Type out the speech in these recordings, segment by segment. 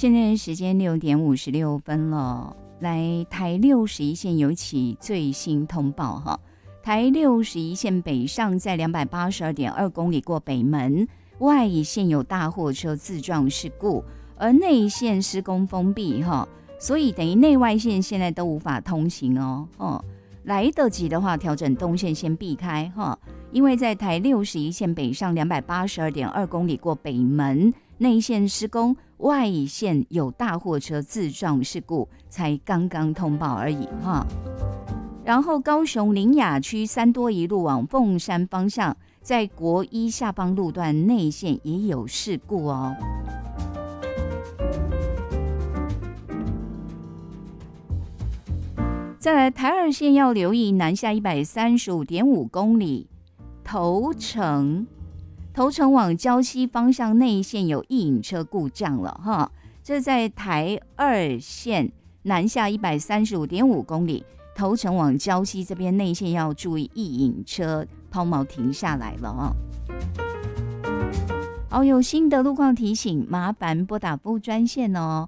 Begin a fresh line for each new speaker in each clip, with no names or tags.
现在时间6:56了。来，台61线有起最新通报哈，台61线北上在282.2公里过北门，外线有大货车自撞事故，而内线施工封闭哈，所以等于内外线现在都无法通行哦。来得及的话，调整动线先避开哈，因为在台61线北上282.2公里过北门，内线施工，外线有大货车自撞事故，才刚刚通报而已哈。然后高雄苓雅区三多一路往凤山方向，在国一下方路段内线也有事故哦。再来，台二线要留意南下135.5公里，头城往礁溪方向内线有一引车故障了哈。这在台二线南下135.5公里，头城往礁溪这边内线要注意一引车抛锚停下来了哦。好，有新的路况提醒，麻烦拨打服务专线哦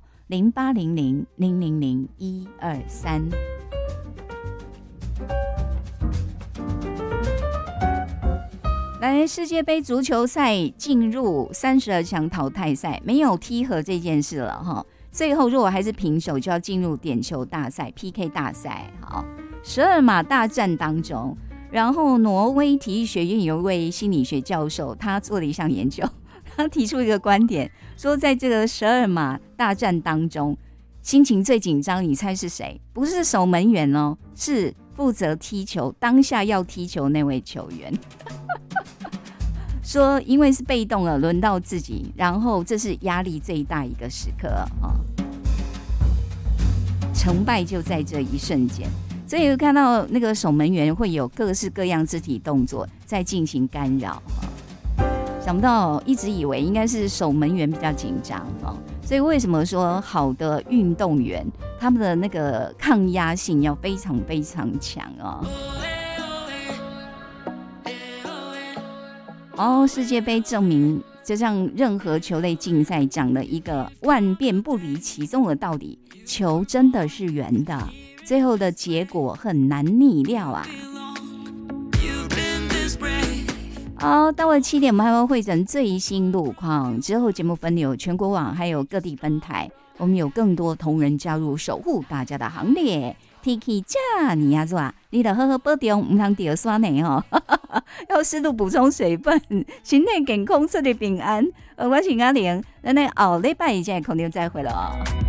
，0800-000-123。来，世界杯足球赛进入32强淘汰赛，没有踢和这件事了哈。最后如果还是平手，就要进入点球大赛 PK 大赛。好，12码大战当中，然后挪威体育学院有一位心理学教授，他做了一项研究，他提出一个观点，说在这个12码大战当中，心情最紧张，你猜是谁？不是守门员哦，是负责踢球，当下要踢球那位球员。说因为是被动了，轮到自己，然后这是压力最大一个时刻哦，成败就在这一瞬间。所以看到那个守门员会有各式各样肢体动作在进行干扰，想不到一直以为应该是守门员比较紧张哦。所以为什么说好的运动员他们的那个抗压性要非常非常强哦？世界杯证明，就像任何球类竞赛讲的一个万变不离其宗的道理，球真的是圆的，最后的结果很难逆料啊。到了7点，我们还会汇整最新路况，之后节目分流全国网还有各地分台，我们有更多同仁加入守护大家的行列。天气这你要做啊，你得好好保重，不通掉酸呢哦。要适度补充水分，身体健康，身体平安。我是阿玲，咱后礼拜一再空中再会了。